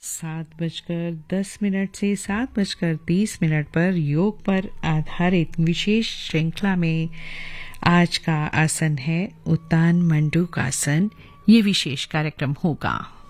7:10 से 7:30 पर योग पर आधारित विशेष श्रृंखला में आज का आसन है उत्तान मंडूकासन। ये विशेष कार्यक्रम होगा।